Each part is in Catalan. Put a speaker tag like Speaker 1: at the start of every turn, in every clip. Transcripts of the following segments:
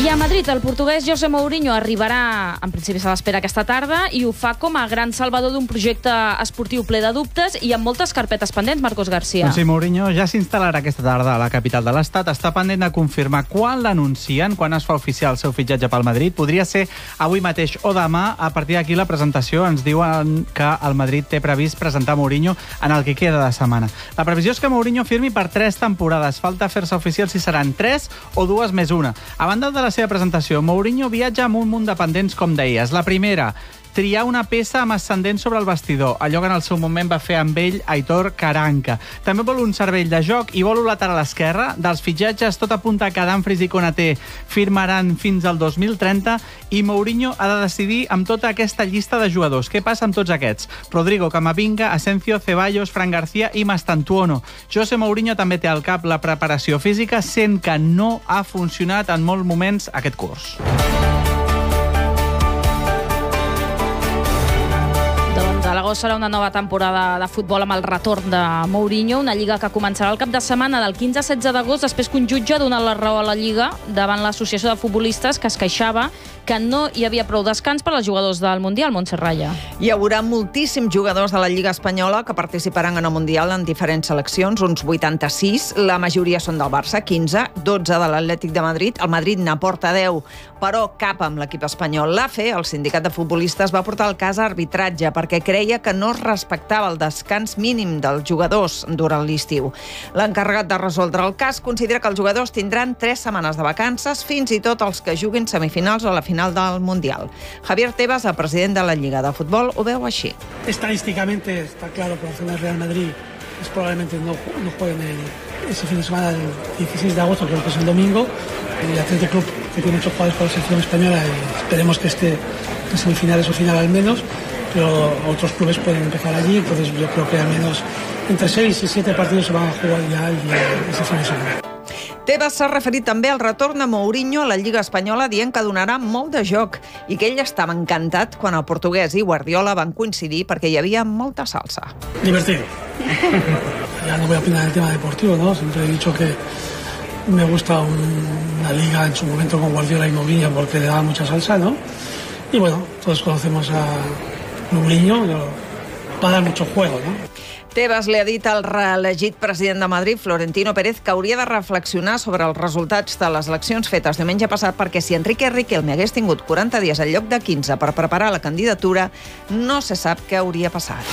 Speaker 1: I a Madrid, el portuguès José Mourinho arribarà, en principi se l'espera aquesta tarda, i ho fa com a gran salvador d'un projecte esportiu ple de dubtes i amb moltes carpetes pendents, Marcos García.
Speaker 2: Doncs sí, Mourinho ja s'instal·larà aquesta tarda a la capital de l'Estat. Està pendent de confirmar quan l'anuncien, quan es fa oficial el seu fitxatge pel Madrid. Podria ser avui mateix o demà. A partir d'aquí la presentació ens diuen que el Madrid té previst presentar Mourinho en el que queda de setmana. La previsió és que Mourinho firmi per 3 temporades. Falta fer-se oficial si seran 3 o 2 més 1. A banda de la seva presentació, Mourinho viatja amb un munt de pendents, com deies. La primera, triar una peça amb ascendent sobre el vestidor, allò que en el seu moment va fer amb ell Aitor Karanka. També vol un cervell de joc i vol un lateral esquerre. Dels fitxatges, tot apunta que Dumfries i Konaté firmaran fins al 2030 i Mourinho ha de decidir amb tota aquesta llista de jugadors. Què passa amb tots aquests? Rodrigo, Camavinga, Asensio, Ceballos, Fran García i Mastantuono. José Mourinho també té al cap la preparació física, sent que no ha funcionat en molts moments aquest curs.
Speaker 1: A l'agost serà una nova temporada de futbol amb el retorn de Mourinho, una lliga que començarà el cap de setmana del 15 a 16 d'agost, després que un jutge ha donat la raó a la lliga davant l'associació de futbolistes que es queixava que no hi havia prou descans per als jugadors del Mundial. Montse Raya.
Speaker 3: Hi haurà moltíssims jugadors de la Lliga Espanyola que participaran en el Mundial en diferents seleccions, uns 86, la majoria són del Barça, 15, 12 de l'Atlètic de Madrid, el Madrid n'aporta 10, però cap amb l'equip espanyol. L'AFE, el sindicat de futbolistes, va portar el cas a arbitratge perquè creia que no es respectava el descans mínim dels jugadors durant l'estiu. L'encarregat de resoldre el cas considera que els jugadors tindran 3 setmanes de vacances, fins i tot els que juguin semifinals o la final del Mundial. Javier Tebas, el president de la Lliga de Futbol, ho veu així.
Speaker 4: Estadísticamente está claro que el Real Madrid probablemente no jueguen ese fin de semana del 16 de agosto, creo que es el domingo. El Athletic Club, que tiene 8 jugadores por la selección española, y esperemos que esté en semifinales o final al menos, pero otros clubes pueden empezar allí, entonces yo creo que al menos entre 6 y 7 partidos se van a jugar ya ese fin de semana.
Speaker 3: Tebas s'ha referit també al retorn de Mourinho a la Lliga Espanyola, dient que donarà molt de joc i que ell estava encantat quan el portuguès i Guardiola van coincidir perquè hi havia molta salsa.
Speaker 4: Divertido. Ya no voy a opinar del tema deportivo, ¿no? Siempre he dicho que me gusta una liga en su momento con Guardiola y Mourinho porque le daba mucha salsa, ¿no? Y bueno, todos conocemos a Mourinho, va a dar mucho juego, ¿no?
Speaker 3: Tebas li ha dit al reelegit president de Madrid, Florentino Pérez, que hauria de reflexionar sobre els resultats de les eleccions fetes diumenge passat, perquè si Enrique Riquelme hagués tingut 40 dies en lloc de 15 per preparar la candidatura, no se sap què hauria passat.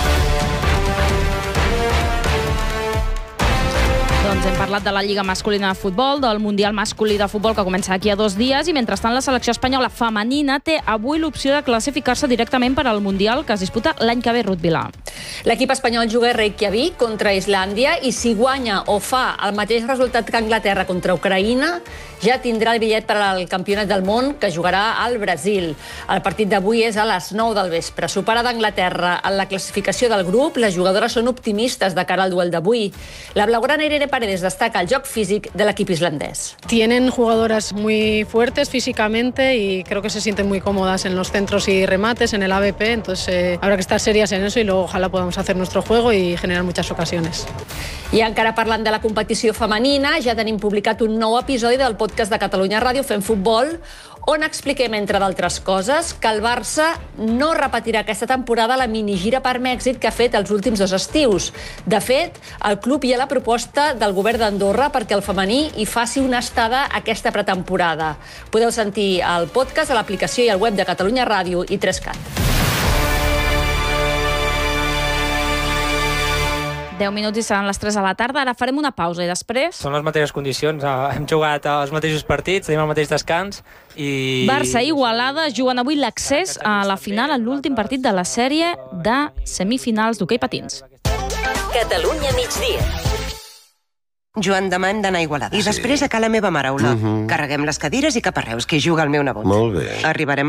Speaker 1: Doncs hem parlat de la Lliga masculina de futbol, del Mundial masculí de futbol que comença aquí a 2 dies i mentrestant la selecció espanyola femenina té avui l'opció de classificar-se directament per al Mundial que es disputa l'any que ve, Ruth Vilà.
Speaker 5: L'equip espanyol juga a Reykjavik contra Islàndia i si guanya o fa el mateix resultat que Anglaterra contra Ucraïna, ja tindrà el bitllet per al Campionat del Món que jugarà al Brasil. El partit d'avui és a les 9 del vespre. Superada Anglaterra en la classificació del grup, les jugadores són optimistes de cara al duel d'avui. La blaugrana Irene Paredes destaca el joc físic de l'equip islandès.
Speaker 6: Tienen jugadoras muy fuertes físicamente y creo que se sienten muy cómodas en los centros y remates, en el AVP, entonces habrá que estar serias en eso y luego ojalá podamos hacer nuestro juego y generar muchas ocasiones.
Speaker 5: I encara parlant de la competició femenina, ja tenim publicat un nou episodi del podcast de Catalunya Ràdio Fem Futbol, on expliquem, entre d'altres coses, que el Barça no repetirà aquesta temporada la minigira per Mèxic que ha fet els últims 2 estius. De fet, el club hi ha la proposta del govern d'Andorra perquè el femení hi faci una estada aquesta pretemporada. Podeu sentir el podcast a l'aplicació i al web de Catalunya Ràdio i 3cat.
Speaker 1: 10 minuts i seran les 3 de la tarda. Ara farem una pausa i després...
Speaker 7: Són les mateixes condicions. Hem jugat els mateixos partits, tenim el mateix descans i...
Speaker 1: Barça i Igualada juguen avui l'accés a la final en l'últim partit de la sèrie de semifinals d'hoquei patins.
Speaker 8: Catalunya migdia. Joan, demà hem d'anar a Igualada. I després a ca la meva mare, Olot. Carreguem les cadires i cap a Reus, que hi juga el meu nebot.
Speaker 9: Molt bé.
Speaker 8: Arribarem